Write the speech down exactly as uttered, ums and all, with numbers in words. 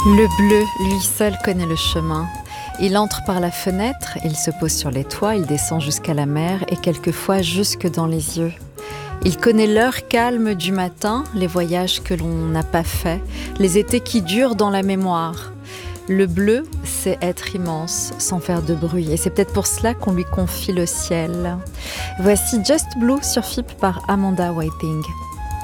Le bleu, lui seul, connaît le chemin. Il entre par la fenêtre, il se pose sur les toits, il descend jusqu'à la mer et quelquefois jusque dans les yeux. Il connaît l'heure calme du matin, les voyages que l'on n'a pas faits, les étés qui durent dans la mémoire. Le bleu, c'est être immense, sans faire de bruit. Et c'est peut-être pour cela qu'on lui confie le ciel. Voici Just Blue sur F I P par Amanda Whiting.